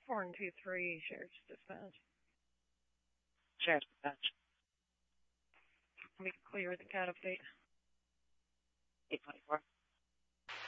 423 Sheriff's Dispatch. Sheriff's Dispatch. We can clear the cat update. 824.